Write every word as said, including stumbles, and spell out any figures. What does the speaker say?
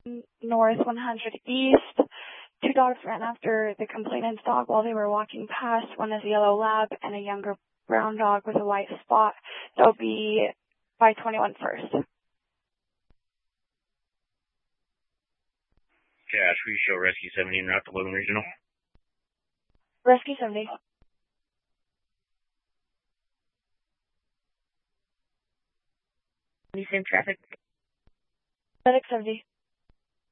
North one hundred East. Two dogs ran after the complainant's dog while they were walking past. One is a yellow lab and a younger brown dog with a white spot. They'll be by twenty-one First. Cash, we show Rescue seventy en route to Logan Regional. Rescue seventy. Same traffic. Medic seventy.